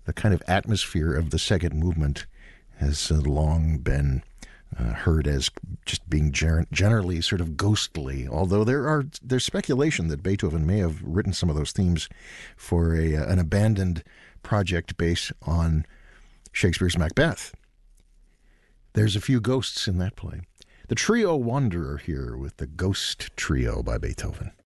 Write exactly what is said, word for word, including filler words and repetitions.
the kind of atmosphere of the second movement has uh, long been uh, heard as just being ger- generally sort of ghostly, although there are there's speculation that Beethoven may have written some of those themes for a uh, an abandoned project based on Shakespeare's Macbeth. There's a few ghosts in that play. The Trio Wanderer here with the Ghost Trio by Beethoven.